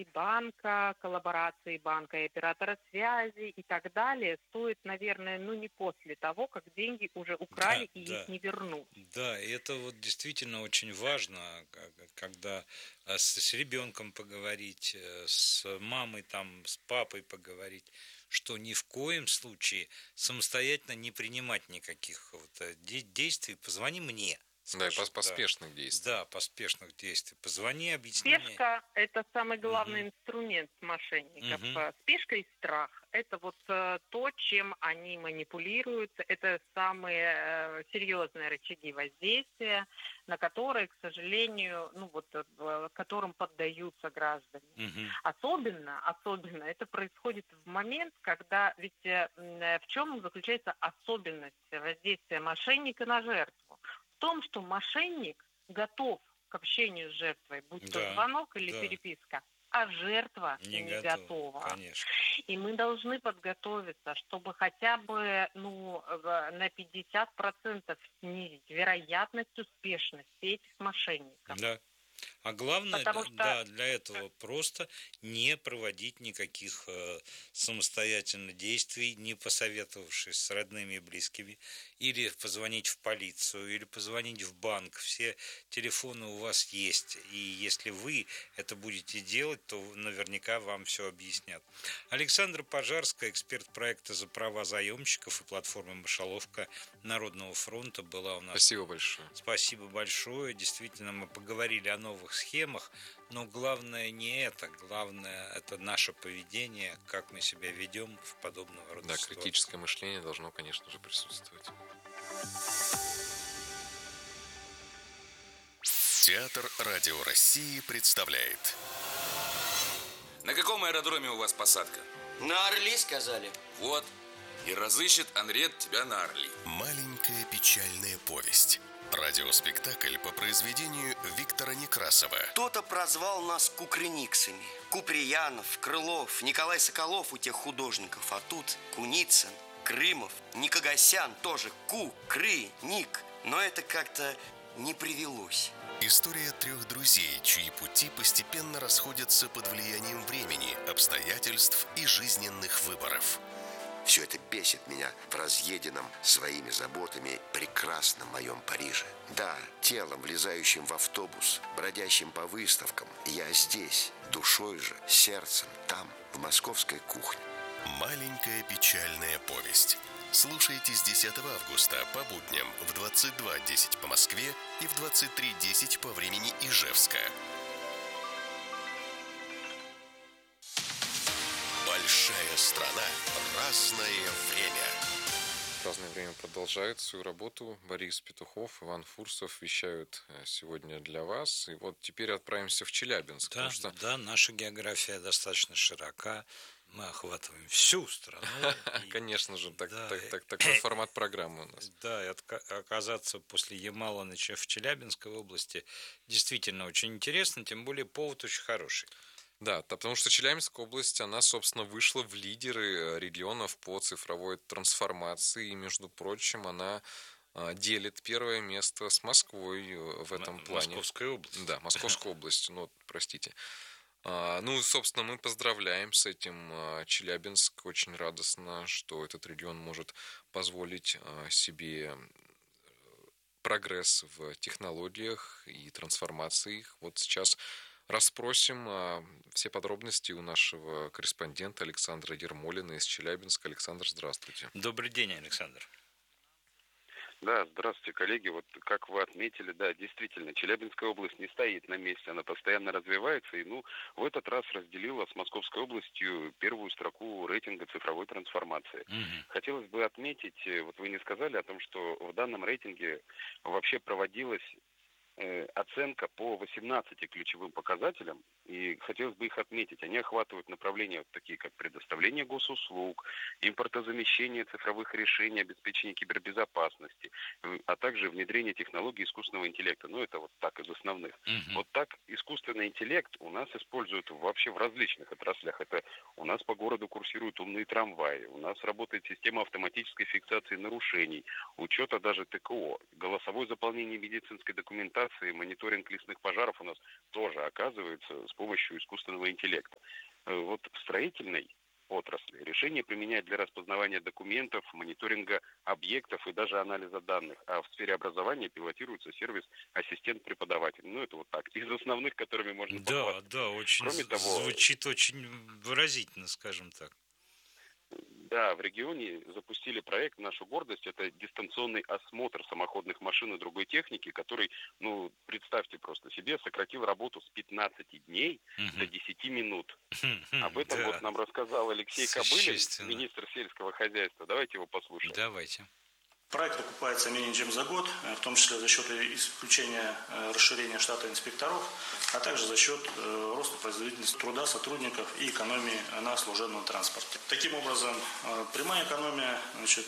банка, коллаборации банка и оператора связи и так далее стоит, наверное, не после того, как деньги уже украли Да, и их да. не вернут. Да, и это вот действительно очень важно, когда с ребенком поговорить, с мамой, там, с папой поговорить, что ни в коем случае самостоятельно не принимать никаких вот действий. Позвони мне, Да, и скажи, да, поспешных действий. да, поспешных действий. Позвони, объясни мне. Спешка– это самый главный Мгм, инструмент мошенников. мгм. Спешка и страх– это вот то, чем они манипулируют. Это самые серьезные рычаги воздействия, на которые, к сожалению, которым поддаются граждане. Мгм. Особенно это происходит в момент, когда ведь в чем заключается особенность воздействия мошенника на жертву? В том, что мошенник готов к общению с жертвой, будь то Да, звонок или да, переписка, а жертва не не готов, готова. конечно. И мы должны подготовиться, чтобы хотя бы на 50% снизить вероятность успешности этих мошенников. Да. А главное, Потому что да, для этого просто не проводить никаких самостоятельно действий, не посоветовавшись с родными и близкими, или позвонить в полицию, или позвонить в банк. Все телефоны у вас есть, и если вы это будете делать, то наверняка вам все объяснят. Александра Пожарская, эксперт проекта «За права заемщиков» и платформы «Мышоловка» Народного фронта была у нас. Спасибо большое. Спасибо большое. Действительно, мы поговорили о новых схемах, но главное не это. Главное – это наше поведение, как мы себя ведем в подобного рода Да, ситуациях. критическое мышление должно, конечно же, присутствовать. Театр Радио России представляет. На каком аэродроме у вас посадка? На Орли сказали. Вот. И разыщет Анрет тебя на Орли. Маленькая печальная повесть. Радиоспектакль по произведению Виктора Некрасова. Кто-то прозвал нас кукрыниксами. Куприянов, Крылов, Николай Соколов у тех художников. А тут Куницын, Крымов, Никогасян тоже Ник. Но это как-то не привелось. История трех друзей, чьи пути постепенно расходятся под влиянием времени, обстоятельств и жизненных выборов. Все это бесит меня в разъеденном своими заботами прекрасном моем Париже. Да, телом, влезающим в автобус, бродящим по выставкам, я здесь, душой же, сердцем, там, в московской кухне. Маленькая печальная повесть. Слушайте с 10 августа по будням в 22:10 по Москве и в 23:10 по времени Ижевска. Большая страна. Разное время. Разное время продолжает свою работу. Борис Петухов, Иван Фурсов вещают сегодня для вас. И вот теперь отправимся в Челябинск. Да, Потому что... да, наша география достаточно широка. Мы охватываем всю страну. Конечно же, да, такой формат программы у нас. Да, и оказаться после Ямала в Челябинской области действительно очень интересно, тем более повод очень хороший. Да, потому что Челябинская область, она, собственно, вышла в лидеры регионов по цифровой трансформации. И, между прочим, она делит первое место с Москвой в этом плане. Московской области. Да, Московской области, простите. Собственно, мы поздравляем с этим Челябинск. Очень радостно, что этот регион может позволить себе прогресс в технологиях и трансформации их. Вот сейчас расспросим все подробности у нашего корреспондента Александра Ермолина из Челябинска. Александр, здравствуйте. Добрый день, Александр. Да, здравствуйте, коллеги. Вот как вы отметили, да, действительно, Челябинская область не стоит на месте, она постоянно развивается, и, в этот раз разделила с Московской областью первую строку рейтинга цифровой трансформации. Хотелось бы отметить, вот вы не сказали о том, что в данном рейтинге вообще проводилась оценка по 18 ключевым показателям, и хотелось бы их отметить. Они охватывают направления такие, как предоставление госуслуг, импортозамещение цифровых решений, обеспечение кибербезопасности, а также внедрение технологий искусственного интеллекта. Это вот так из основных. Вот так искусственный интеллект у нас используют вообще в различных отраслях. Это у нас по городу курсируют умные трамваи, у нас работает система автоматической фиксации нарушений, учета даже ТКО, голосовое заполнение медицинской документации, мониторинг лесных пожаров у нас тоже оказывается с помощью искусственного интеллекта. Вот в строительной отрасли решение применяют для распознавания документов, мониторинга объектов и даже анализа данных. А в сфере образования пилотируется сервис «Ассистент преподавателя». Ну, это вот так, из основных, которыми можно похвастаться. Да, очень Кроме того, звучит очень выразительно, скажем так. да, в регионе запустили проект «Наша гордость». Это дистанционный осмотр самоходных машин и другой техники, который, ну, представьте просто себе, сократил работу с 15 дней до 10 минут. Об этом вот нам рассказал Алексей Кобылин, министр сельского хозяйства. Давайте его послушаем. Давайте. Проект окупается менее чем за год, в том числе за счет исключения расширения штата инспекторов, а также за счет роста производительности труда сотрудников и экономии на служебном транспорте. Таким образом, прямая экономия,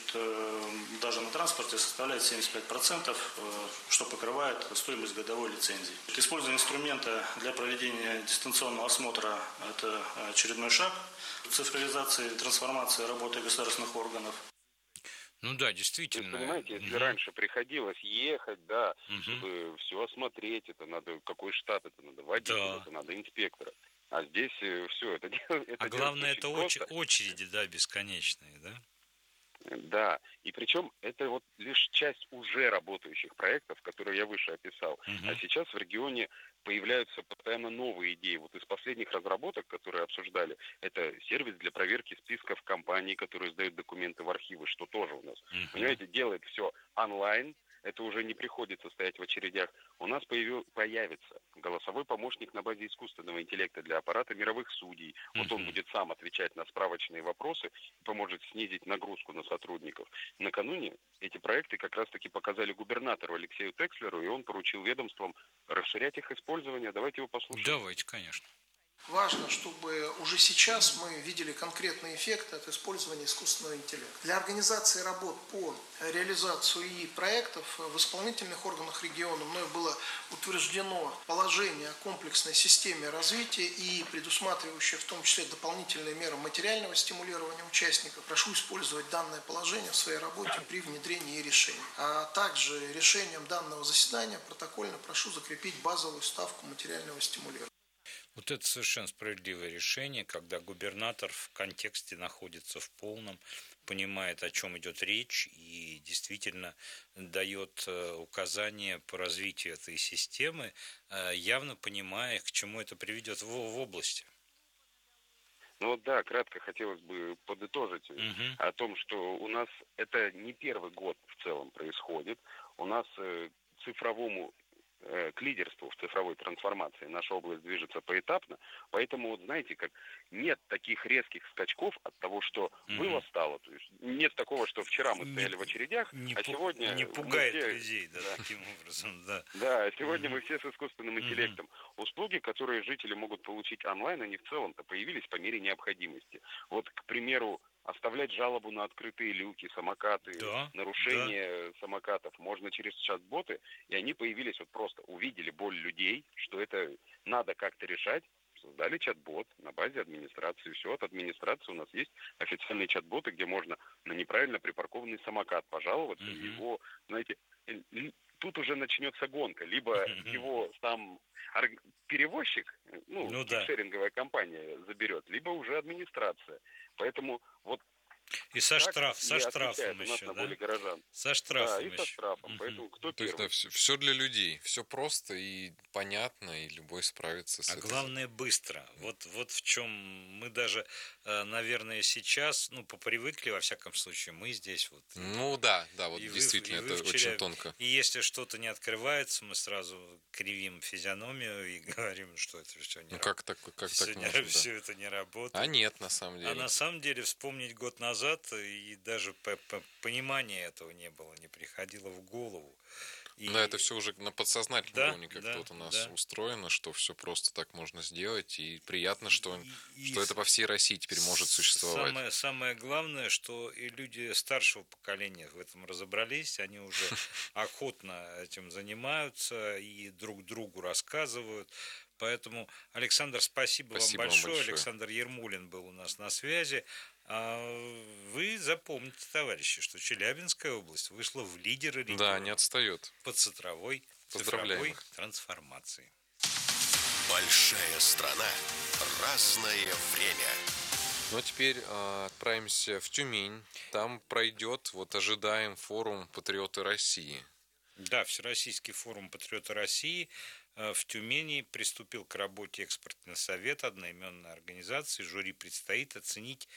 даже на транспорте составляет 75%, что покрывает стоимость годовой лицензии. Использование инструмента для проведения дистанционного осмотра – это очередной шаг в цифровизации, трансформации работы государственных органов. Ну да, действительно. Вы понимаете, если раньше приходилось ехать, да, чтобы все осмотреть, это надо, какой штат, это надо водителя, это надо инспектора. А здесь все это делается. А главное, это очереди, да, бесконечные, да? Да, и причем это вот лишь часть уже работающих проектов, которые я выше описал. А сейчас в регионе появляются постоянно новые идеи. Вот из последних разработок, которые обсуждали, это сервис для проверки списков компаний, которые сдают документы в архивы, что тоже у нас, понимаете, делает все онлайн. Это уже не приходится стоять в очередях. У нас появится голосовой помощник на базе искусственного интеллекта для аппарата мировых судей. Вот он будет сам отвечать на справочные вопросы и поможет снизить нагрузку на сотрудников. Накануне эти проекты как раз-таки показали губернатору Алексею Текслеру, и он поручил ведомствам расширять их использование. Давайте его послушаем. Давайте, конечно. Важно, чтобы уже сейчас мы видели конкретный эффект от использования искусственного интеллекта. Для организации работ по реализации ИИ проектов в исполнительных органах региона мною было утверждено положение о комплексной системе развития и предусматривающее в том числе дополнительные меры материального стимулирования участников. Прошу использовать данное положение в своей работе при внедрении решений. А также решением данного заседания протокольно прошу закрепить базовую ставку материального стимулирования. Вот это совершенно справедливое решение, когда губернатор в контексте находится в полном, понимает, о чем идет речь, и действительно дает указания по развитию этой системы, явно понимая, к чему это приведет в области. Ну вот да, кратко хотелось бы подытожить о том, что у нас это не первый год в целом происходит. У нас к лидерству в цифровой трансформации наша область движется поэтапно, поэтому, вот знаете, как нет таких резких скачков от того, что было стало, то есть нет такого, что вчера мы стояли в очередях, а сегодня... Не пугает людей, да, таким образом, да. Да, сегодня мы все с искусственным интеллектом. Услуги, которые жители могут получить онлайн, они в целом-то появились по мере необходимости. Вот, к примеру, оставлять жалобу на открытые люки, самокаты, нарушение самокатов можно через чат-боты, и они появились вот просто, увидели боль людей, что это надо как-то решать, создали чат-бот на базе администрации. Все, от администрации у нас есть официальные чат-боты, где можно на неправильно припаркованный самокат пожаловаться, его, знаете, тут уже начнется гонка, либо его сам перевозчик, шеринговая компания заберет, либо уже администрация. Поэтому вот и со штрафом еще, да? Горожан. Со штрафом и со штрафом. Поэтому кто первый? То есть, да, все для людей. Все просто и понятно, и любой справится с этим. А главное, быстро. Вот в чем мы даже, наверное, сейчас, попривыкли, во всяком случае, мы здесь вот. Ну да, вот действительно, это очень тонко. И если что-то не открывается, мы сразу кривим физиономию и говорим, что это все не работает. Как так можно? Все это не работает. А нет, на самом деле. А на самом деле, вспомнить год назад, и даже понимания этого не было, не приходило в голову. Да, это все уже на подсознательном уровне как-то вот у нас устроено, что все просто так можно сделать, и приятно, что это по всей России теперь может существовать. Самое главное, что и люди старшего поколения в этом разобрались, они уже охотно этим занимаются и друг другу рассказывают. Поэтому, Александр, спасибо вам большое. Александр Ермулин был у нас на связи. Вы запомните, товарищи, что Челябинская область вышла в лидеры региона. Да, не отстает. По цифровой трансформации. Большая страна. Разное время. Ну а теперь отправимся в Тюмень. Там пройдет, вот ожидаем, форум «Патриоты России». Да, Всероссийский форум «Патриоты России» в Тюмени приступил к работе экспертный совет одноименной организации. Жюри предстоит оценить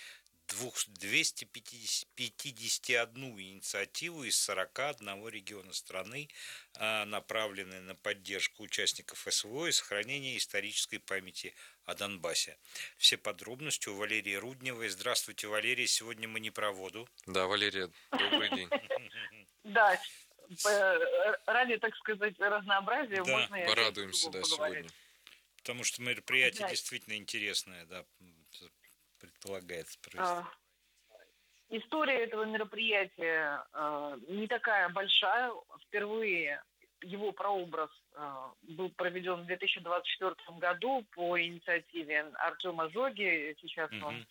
251 инициативу из 41 региона страны, направленные на поддержку участников СВО и сохранение исторической памяти о Донбассе. Все подробности у Валерии Рудневой. Здравствуйте, Валерия. Сегодня мы не про воду. Да, Валерия, добрый день. Да, ради, так сказать, разнообразия Да, можно... Порадуемся, да, сегодня. Потому что мероприятие действительно интересное, да, предполагается провести. История этого мероприятия не такая большая. Впервые его прообраз был проведен в 2024 году по инициативе Артема Жоги. Сейчас он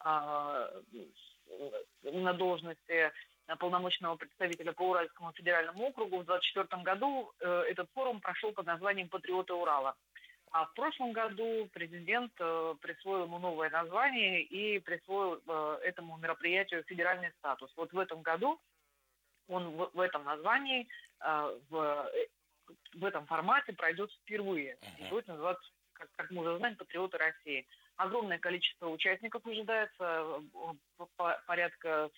на должности полномочного представителя по Уральскому федеральному округу. В 2024 году этот форум прошел под названием «Патриоты Урала». А в прошлом году президент присвоил ему новое название и присвоил этому мероприятию федеральный статус. Вот в этом году он в этом названии, в этом формате пройдет впервые. И будет называться, как мы уже знаем, «Патриоты России». Огромное количество участников ожидается, порядка...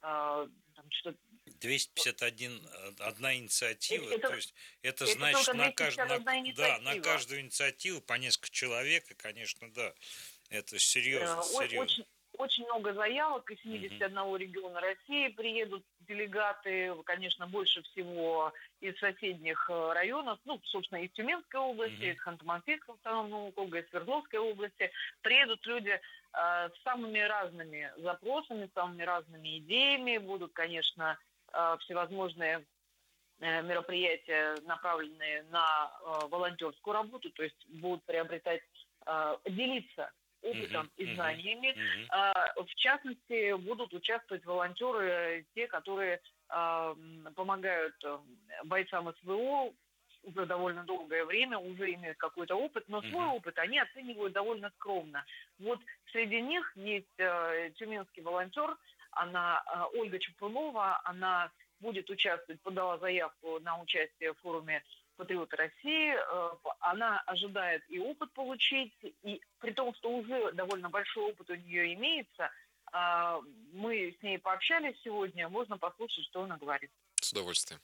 251 одна инициатива, то есть это значит на каждую инициативу по несколько человек, и, конечно, да, это серьезно. Очень много заявок, из 71 региона России приедут делегаты, конечно, больше всего из соседних районов, собственно, из Тюменской области, из Ханты-Мансийского автономного округа, из Свердловской области. Приедут люди с самыми разными запросами, с самыми разными идеями. Будут, конечно, всевозможные мероприятия, направленные на волонтерскую работу, то есть будут делиться опытом и знаниями. В частности, будут участвовать волонтеры, те, которые помогают бойцам СВО уже довольно долгое время, уже имеют какой-то опыт, но свой опыт они оценивают довольно скромно. Вот среди них есть тюменский волонтер, Ольга Чупрунова, она будет участвовать, подала заявку на участие в форуме «Патриоты России». Она ожидает и опыт получить, и при том, что уже довольно большой опыт у нее имеется, мы с ней пообщались сегодня, можно послушать, что она говорит. С удовольствием.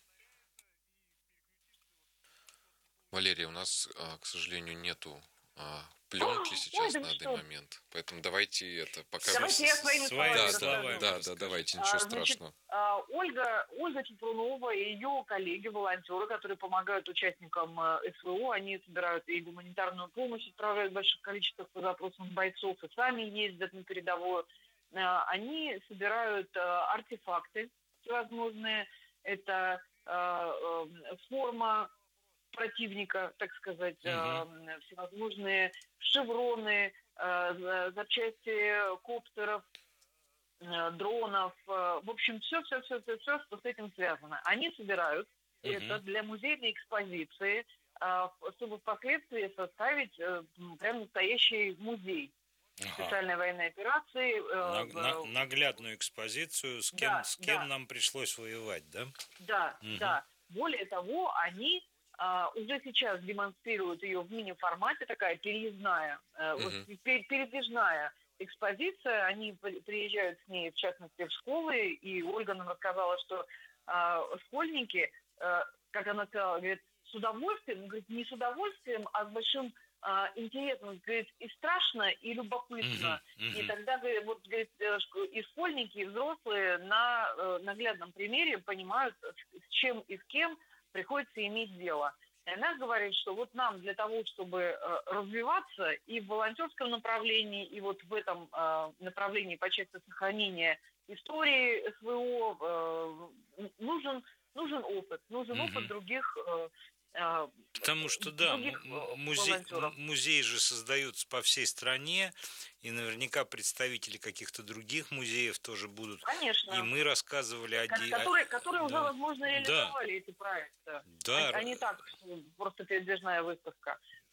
Валерия, у нас, к сожалению, нету пленки сейчас на данный момент, поэтому давайте это пока... Давайте я своими словами. Да, давайте, ничего страшного. Ольга Чупрунова и ее коллеги, волонтеры, которые помогают участникам СВО, они собирают и гуманитарную помощь, отправляют в больших количествах по запросам бойцов, и сами ездят на передовую. Они собирают артефакты всевозможные, это форма противника, так сказать, всевозможные шевроны, запчасти коптеров, дронов, в общем, все, что с этим связано. Они собирают это для музейной экспозиции, чтобы впоследствии составить прям настоящий музей специальной военной операции. Наглядную экспозицию, с кем нам пришлось воевать, да? Да. Более того, они уже сейчас демонстрируют ее в мини-формате, такая переездная, передвижная экспозиция. Они приезжают с ней, в частности, в школы, и Ольга нам рассказала, что школьники, как она сказала, говорит, с удовольствием, говорит, не с удовольствием, а с большим интересом, говорит, и страшно, и любопытно. И тогда, говорит, и школьники, и взрослые на наглядном примере понимают, с чем и с кем приходится иметь дело. И она говорит, что вот нам для того, чтобы развиваться и в волонтерском направлении, и вот в этом направлении по части сохранения истории СВО, нужен опыт, опыт других Потому что, да, музеи же создаются по всей стране, и наверняка представители каких-то других музеев тоже будут. Конечно. И мы рассказывали которые уже, возможно, реализовали эти проекты. Да. Они так, просто передвижная выставка.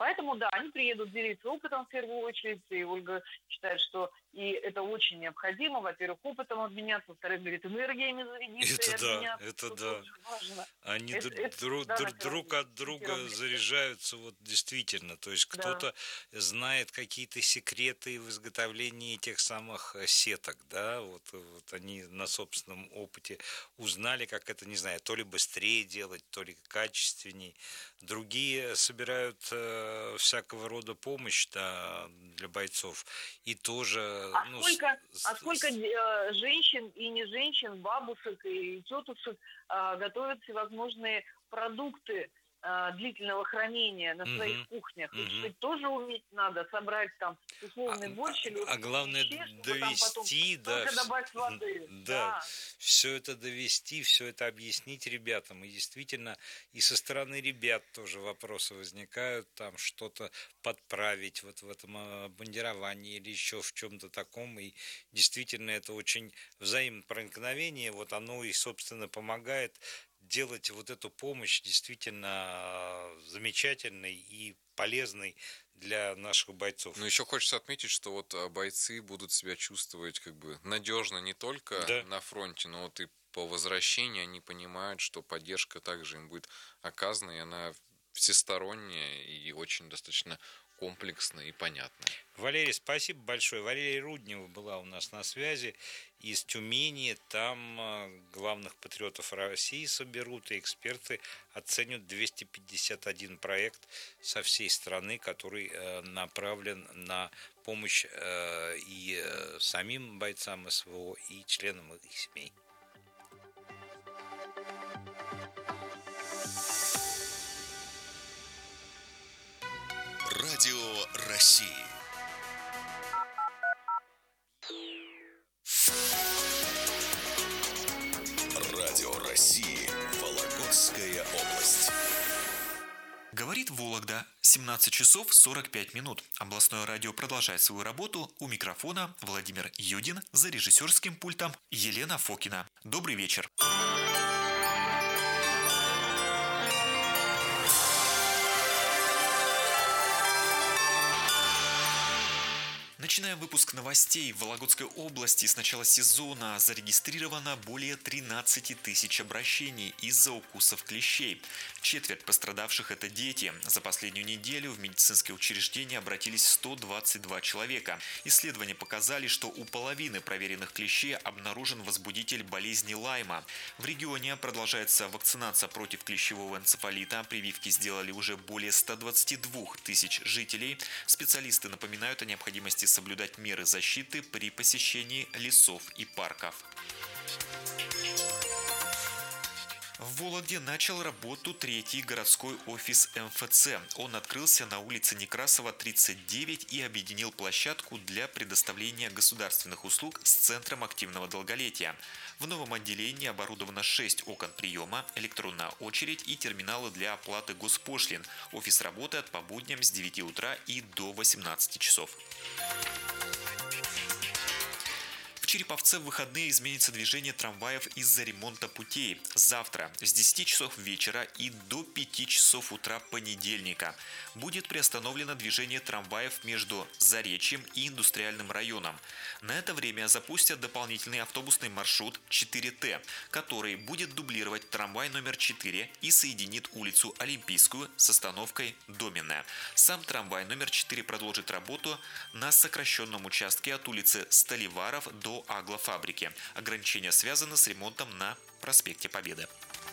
Поэтому, да, они приедут делиться опытом в первую очередь, и Ольга считает, что и это очень необходимо, во-первых, опытом обменяться, во-вторых, говорит, энергиями зарядиться и обменяться. Это что да. тоже важно. Они Это друг от друга заряжаются, вот действительно. То есть кто-то знает какие-то секреты в изготовлении тех самых сеток, да, вот они на собственном опыте узнали, как это, не знаю, то ли быстрее делать, то ли качественней. Другие собирают всякого рода помощь, да, для бойцов. И тоже... сколько женщин и не женщин, бабушек и тетушек готовят всевозможные продукты длительного хранения на своих кухнях. Это ведь тоже уметь надо, собрать там условный борщ или... А главное довести, да, добавить воды. Да, все это довести, все это объяснить ребятам. И действительно, и со стороны ребят тоже вопросы возникают, там что-то подправить вот в этом обмундировании или еще в чем-то таком. И действительно, это очень взаимопроникновение, вот оно и, собственно, помогает делать вот эту помощь действительно замечательной и полезной для наших бойцов. Но еще хочется отметить, что вот бойцы будут себя чувствовать как бы надежно не только на фронте, но вот и по возвращении они понимают, что поддержка также им будет оказана, и она всесторонняя и очень достаточно комплексная и понятная. Валерий, спасибо большое. Валерия Руднева была у нас на связи из Тюмени. Там главных патриотов России соберут, и эксперты оценят 251 проект со всей страны, который направлен на помощь и самим бойцам СВО, и членам их семей. Радио России. Радио России. Вологодская область. Говорит Вологда. 17 часов 45 минут. Областное радио продолжает свою работу. У микрофона Владимир Юдин, за режиссерским пультом Елена Фокина. Добрый вечер. Начинаем выпуск новостей. В Вологодской области с начала сезона зарегистрировано более 13 тысяч обращений из-за укусов клещей. Четверть пострадавших – это дети. За последнюю неделю в медицинские учреждения обратились 122 человека. Исследования показали, что у половины проверенных клещей обнаружен возбудитель болезни Лайма. В регионе продолжается вакцинация против клещевого энцефалита. Прививки сделали уже более 122 тысяч жителей. Специалисты напоминают о необходимости соблюдать меры защиты при посещении лесов и парков. В Вологде начал работу третий городской офис МФЦ. Он открылся на улице Некрасова, 39 и объединил площадку для предоставления государственных услуг с Центром активного долголетия. В новом отделении оборудовано 6 окон приема, электронная очередь и терминалы для оплаты госпошлин. Офис работает по будням с 9 утра и до 18 часов. В Череповце в выходные изменится движение трамваев из-за ремонта путей. Завтра с 10 часов вечера и до 5 часов утра понедельника будет приостановлено движение трамваев между Заречьем и Индустриальным районом. На это время запустят дополнительный автобусный маршрут 4Т, который будет дублировать трамвай номер 4 и соединит улицу Олимпийскую с остановкой Доменная. Сам трамвай номер 4 продолжит работу на сокращенном участке от улицы Сталеваров до Аглофабрики. Ограничения связаны с ремонтом на проспекте Победы.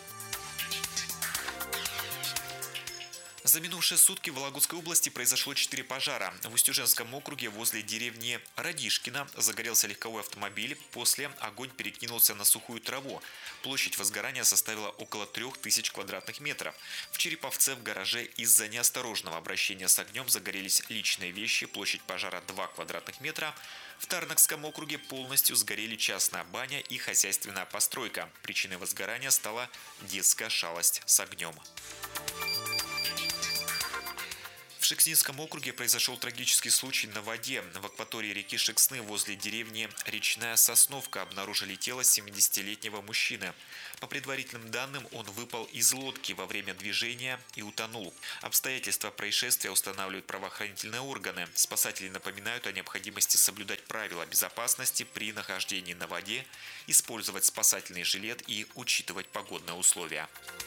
За минувшие сутки в Вологодской области произошло 4 пожара. В Устюженском округе возле деревни Радишкино загорелся легковой автомобиль. После огонь перекинулся на сухую траву. Площадь возгорания составила около 3000 квадратных метров. В Череповце в гараже из-за неосторожного обращения с огнем загорелись личные вещи. Площадь пожара 2 квадратных метра. В Тарнакском округе полностью сгорели частная баня и хозяйственная постройка. Причиной возгорания стала детская шалость с огнем. В Шекснинском округе произошел трагический случай на воде. В акватории реки Шексны возле деревни Речная Сосновка обнаружили тело 70-летнего мужчины. По предварительным данным, он выпал из лодки во время движения и утонул. Обстоятельства происшествия устанавливают правоохранительные органы. Спасатели напоминают о необходимости соблюдать правила безопасности при нахождении на воде, использовать спасательный жилет и учитывать погодные условия.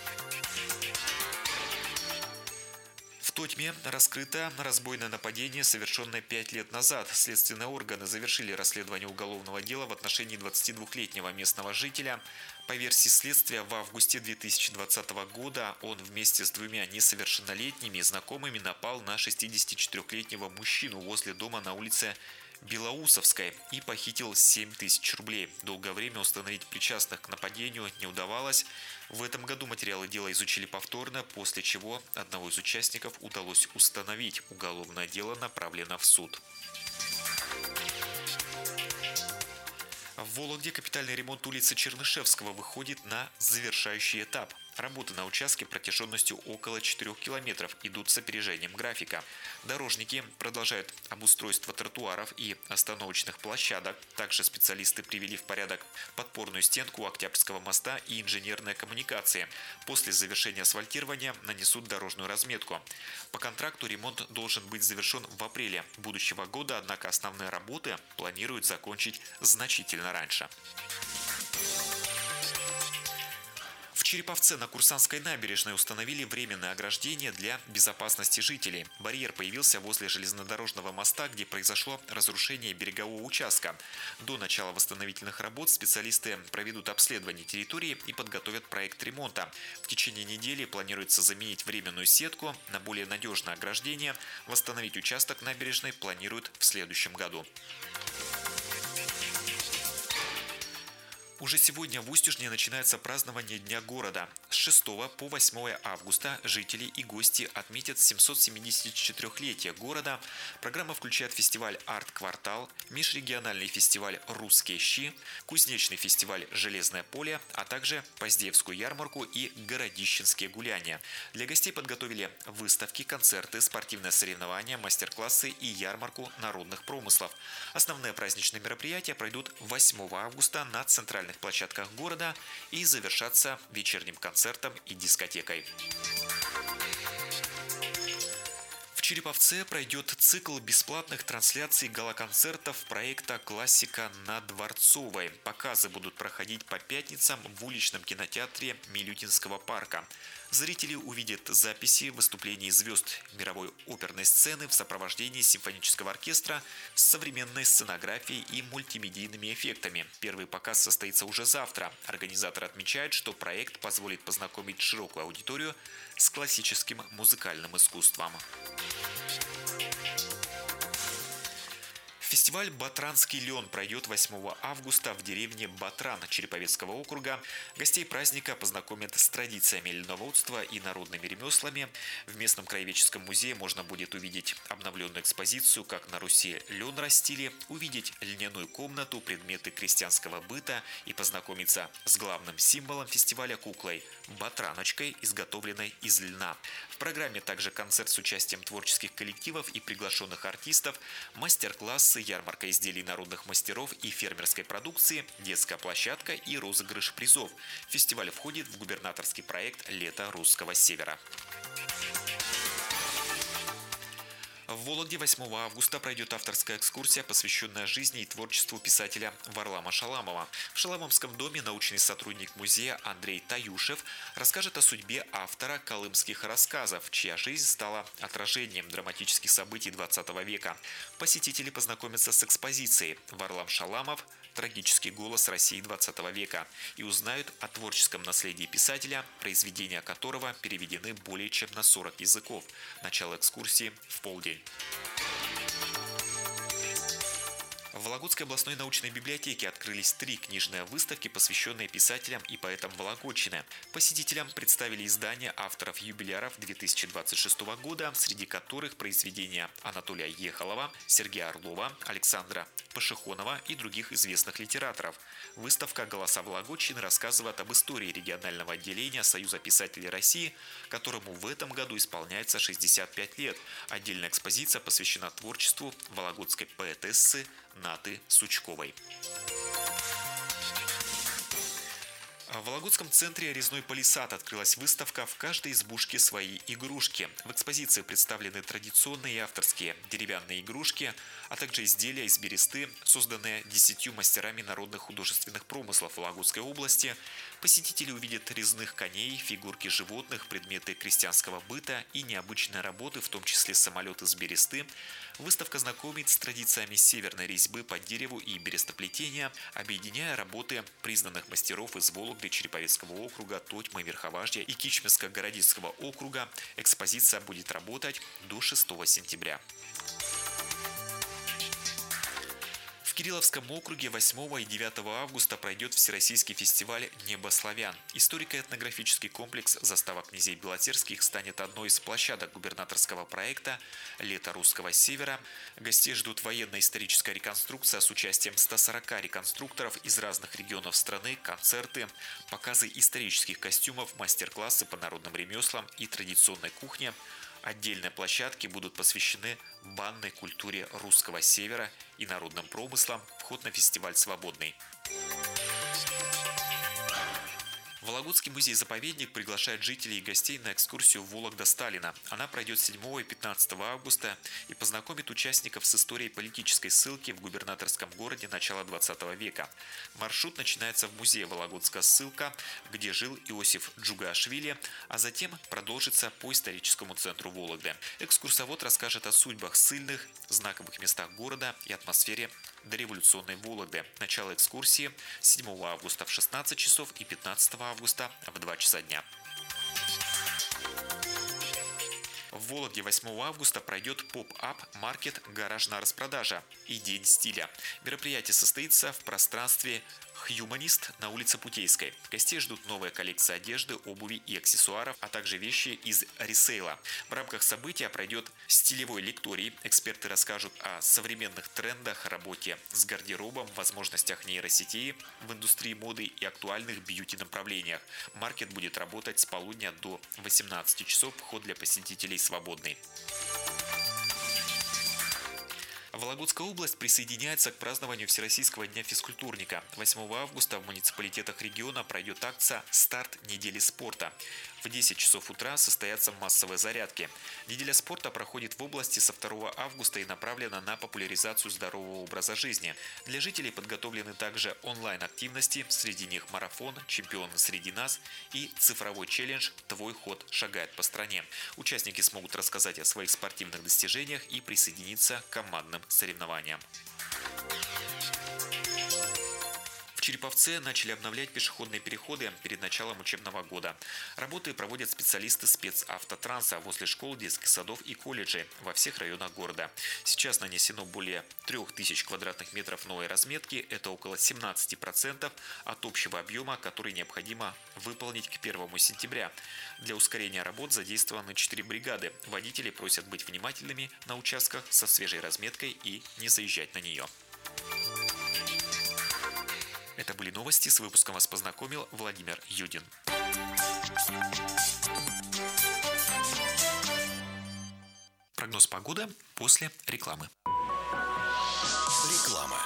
В Тотьме раскрыто разбойное нападение, совершенное 5 лет назад. Следственные органы завершили расследование уголовного дела в отношении 22-летнего местного жителя. По версии следствия, в августе 2020 года он вместе с двумя несовершеннолетними знакомыми напал на 64-летнего мужчину возле дома на улице Белоусовской и похитил 7 тысяч рублей. Долгое время установить причастных к нападению не удавалось. В этом году материалы дела изучили повторно, после чего одного из участников удалось установить. Уголовное дело направлено в суд. В Вологде капитальный ремонт улицы Чернышевского выходит на завершающий этап. Работы на участке протяженностью около 4 километров идут с опережением графика. Дорожники продолжают обустройство тротуаров и остановочных площадок. Также специалисты привели в порядок подпорную стенку у Октябрьского моста и инженерные коммуникации. После завершения асфальтирования нанесут дорожную разметку. По контракту ремонт должен быть завершен в апреле будущего года, однако основные работы планируют закончить значительно раньше. В Череповце на Курсанской набережной установили временное ограждение для безопасности жителей. Барьер появился возле железнодорожного моста, где произошло разрушение берегового участка. До начала восстановительных работ специалисты проведут обследование территории и подготовят проект ремонта. В течение недели планируется заменить временную сетку на более надежное ограждение. Восстановить участок набережной планируют в следующем году. Уже сегодня в Устюжне начинается празднование Дня города. С 6 по 8 августа жители и гости отметят 774-летие города. Программа включает фестиваль «Арт-квартал», межрегиональный фестиваль «Русские щи», кузнечный фестиваль «Железное поле», а также Поздеевскую ярмарку и городищенские гуляния. Для гостей подготовили выставки, концерты, спортивные соревнования, мастер-классы и ярмарку народных промыслов. Основные праздничные мероприятия пройдут 8 августа на центральных площадках города и завершатся вечерним концертом и дискотекой. В Череповце пройдет цикл бесплатных трансляций гала-концертов проекта «Классика» на Дворцовой. Показы будут проходить по пятницам в уличном кинотеатре Милютинского парка. Зрители увидят записи выступлений звезд мировой оперной сцены в сопровождении симфонического оркестра с современной сценографией и мультимедийными эффектами. Первый показ состоится уже завтра. Организатор отмечает, что проект позволит познакомить широкую аудиторию с классическим музыкальным искусством. Фестиваль «Батранский лен» пройдет 8 августа в деревне Батран Череповецкого округа. Гостей праздника познакомят с традициями льноводства и народными ремеслами. В местном краеведческом музее можно будет увидеть обновленную экспозицию «Как на Руси лен растили», увидеть льняную комнату, предметы крестьянского быта и познакомиться с главным символом фестиваля – куклой – батраночкой, изготовленной из льна. В программе также концерт с участием творческих коллективов и приглашенных артистов, мастер-классы, ярмарка изделий народных мастеров и фермерской продукции, детская площадка и розыгрыш призов. Фестиваль входит в губернаторский проект «Лето русского севера». В Вологде 8 августа пройдет авторская экскурсия, посвященная жизни и творчеству писателя Варлама Шаламова. В Шаламовском доме научный сотрудник музея Андрей Таюшев расскажет о судьбе автора колымских рассказов, чья жизнь стала отражением драматических событий XX века. Посетители познакомятся с экспозицией «Варлам Шаламов. Трагический голос России XX века» и узнают о творческом наследии писателя, произведения которого переведены более чем на 40 языков. Начало экскурсии в полдень. В Вологодской областной научной библиотеке открылись 3 книжные выставки, посвященные писателям и поэтам Вологодчины. Посетителям представили издания авторов-юбиляров 2026 года, среди которых произведения Анатолия Ехолова, Сергея Орлова, Александра Пашихонова и других известных литераторов. Выставка «Голоса Вологодчины» рассказывает об истории регионального отделения Союза писателей России, которому в этом году исполняется 65 лет. Отдельная экспозиция посвящена творчеству вологодской поэтессы Наты Сучковой. В Вологодском центре «Резной палисад» открылась выставка «В каждой избушке свои игрушки». В экспозиции представлены традиционные и авторские деревянные игрушки, а также изделия из бересты, созданные 10 мастерами народных художественных промыслов Вологодской области. Посетители увидят резных коней, фигурки животных, предметы крестьянского быта и необычные работы, в том числе самолеты с бересты. Выставка знакомит с традициями северной резьбы по дереву и берестоплетения, объединяя работы признанных мастеров из Вологды, Череповецкого округа, Тотьмы, Верховажья и Кичминско-Городицкого округа. Экспозиция будет работать до 6 сентября. В Кирилловском округе 8 и 9 августа пройдет Всероссийский фестиваль «Небо славян». Историко-этнографический комплекс «Застава князей Белотерских» станет одной из площадок губернаторского проекта «Лето русского севера». Гостей ждут военно-историческая реконструкция с участием 140 реконструкторов из разных регионов страны, концерты, показы исторических костюмов, мастер-классы по народным ремеслам и традиционной кухне. Отдельные площадки будут посвящены банной культуре русского севера и народным промыслам. Вход на фестиваль свободный. Вологодский музей-заповедник приглашает жителей и гостей на экскурсию Вологда-Сталина. Она пройдет 7 и 15 августа и познакомит участников с историей политической ссылки в губернаторском городе начала 20 века. Маршрут начинается в музее Вологодская ссылка, где жил Иосиф Джугаашвили, а затем продолжится по историческому центру Вологды. Экскурсовод расскажет о судьбах ссыльных, знаковых местах города и атмосфере дореволюционной Вологды. Начало экскурсии 7 августа в 16 часов и 15 августа в 2 часа дня. В Вологде 8 августа пройдет поп-ап-маркет «Гаражная распродажа» и День стиля. Мероприятие состоится в пространстве «Хьюманист» на улице Путейской. Гостей ждут новые коллекции одежды, обуви и аксессуаров, а также вещи из ресейла. В рамках события пройдет стилевой лекторий. Эксперты расскажут о современных трендах, работе с гардеробом, возможностях нейросетей в индустрии моды и актуальных бьюти-направлениях. Маркет будет работать с полудня до 18 часов. Вход для посетителей свободный. Вологодская область присоединяется к празднованию Всероссийского дня физкультурника. 8 августа в муниципалитетах региона пройдет акция «Старт недели спорта». В 10 часов утра состоятся массовые зарядки. Неделя спорта проходит в области со 2 августа и направлена на популяризацию здорового образа жизни. Для жителей подготовлены также онлайн-активности, среди них марафон, чемпионы среди нас и цифровой челлендж «Твой ход шагает по стране». Участники смогут рассказать о своих спортивных достижениях и присоединиться к командным соревнованиям. В Череповце начали обновлять пешеходные переходы перед началом учебного года. Работы проводят специалисты спецавтотранса возле школ, детских садов и колледжей во всех районах города. Сейчас нанесено более 3000 квадратных метров новой разметки. Это около 17% от общего объема, который необходимо выполнить к 1 сентября. Для ускорения работ задействованы 4 бригады. Водители просят быть внимательными на участках со свежей разметкой и не заезжать на нее. Это были новости. С выпуском вас познакомил Владимир Юдин. Прогноз погоды после рекламы. Реклама.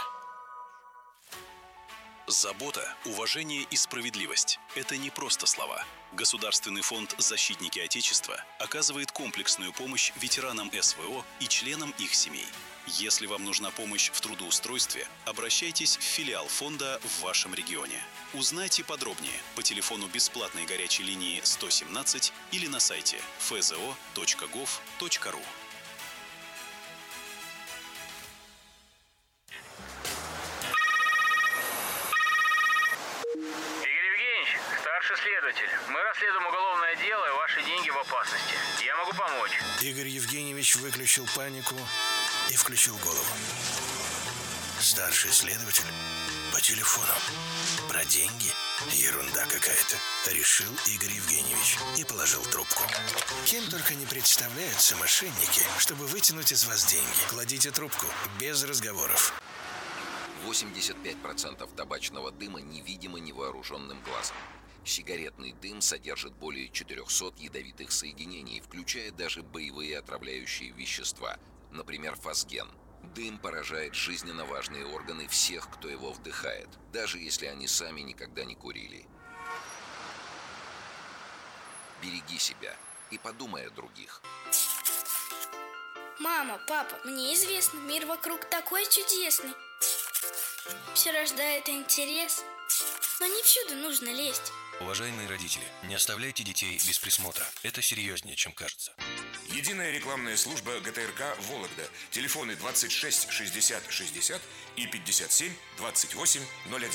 Забота, уважение и справедливость – это не просто слова. Государственный фонд «Защитники Отечества» оказывает комплексную помощь ветеранам СВО и членам их семей. Если вам нужна помощь в трудоустройстве, обращайтесь в филиал фонда в вашем регионе. Узнайте подробнее по телефону бесплатной горячей линии 117 или на сайте fzo.gov.ru. Следователь, мы расследуем уголовное дело, и ваши деньги в опасности. Я могу помочь. Игорь Евгеньевич выключил панику и включил голову. Старший следователь по телефону. Про деньги? Ерунда какая-то. Решил Игорь Евгеньевич и положил трубку. Кем только не представляются мошенники, чтобы вытянуть из вас деньги. Кладите трубку без разговоров. 85% табачного дыма невидимо невооруженным глазом. Сигаретный дым содержит более 400 ядовитых соединений, включая даже боевые отравляющие вещества, например, фосген. Дым поражает жизненно важные органы всех, кто его вдыхает, даже если они сами никогда не курили. Береги себя и подумай о других. Мама, папа, мне известно, мир вокруг такой чудесный. Все рождает интерес, но не всюду нужно лезть. Уважаемые родители, не оставляйте детей без присмотра. Это серьезнее, чем кажется. Единая рекламная служба ГТРК «Вологда». Телефоны 26 60 60 и 57 28 01.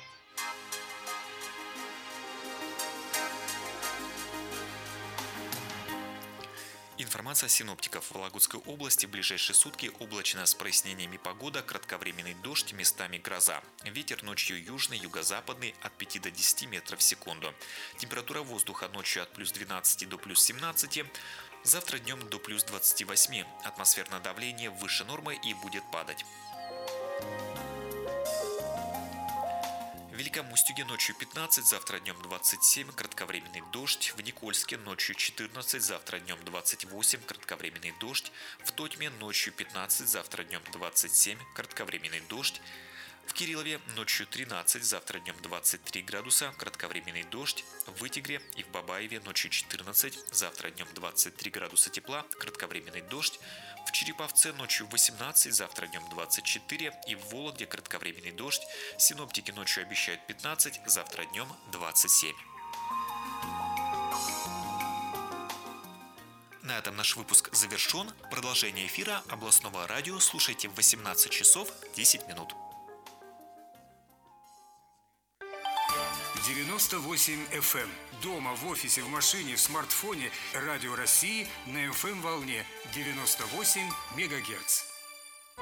Информация синоптиков. В Вологодской области в ближайшие сутки облачно с прояснениями погода, кратковременный дождь, местами гроза. Ветер ночью южный, юго-западный от 5 до 10 метров в секунду. Температура воздуха ночью от плюс 12 до плюс 17. Завтра днем до плюс 28. Атмосферное давление выше нормы и будет падать. В Великом Устюге ночью 15, завтра днем 27, кратковременный дождь. В Никольске ночью 14, завтра днем 28, кратковременный дождь. В Тотьме ночью 15, завтра днем 27, кратковременный дождь. В Кириллове ночью 13, завтра днем 23 градуса, кратковременный дождь. В Вытегре и в Бабаеве ночью 14, завтра днем 23 градуса тепла, кратковременный дождь. В Череповце ночью 18, завтра днем 24 и в Вологде кратковременный дождь. Синоптики ночью обещают 15, завтра днем 27. На этом наш выпуск завершен. Продолжение эфира областного радио слушайте в 18 часов 10 минут. 98 FM. Дома, в офисе, в машине, в смартфоне. Радио России на FM-волне 98 МГц.